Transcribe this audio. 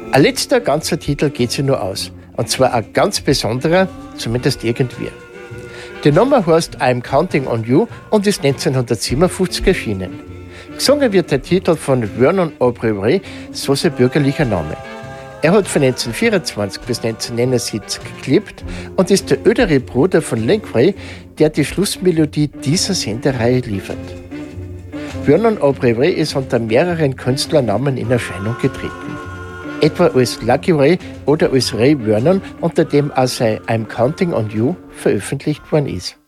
Ein letzter ganzer Titel geht sich nur aus. Und zwar ein ganz besonderer, zumindest irgendwie. Die Nummer heißt I'm Counting on You und ist 1957 erschienen. Gesungen wird der Titel von Vernon Aubrey, so sein bürgerlicher Name. Er hat von 1924 bis 1979 geklebt und ist der ältere Bruder von Link Wray, der die Schlussmelodie dieser Sendereihe liefert. Vernon Aubrey ist unter mehreren Künstlernamen in Erscheinung getreten. Etwa als Lucky Ray oder als Ray Vernon, unter dem auch sein I'm Counting on You veröffentlicht worden ist.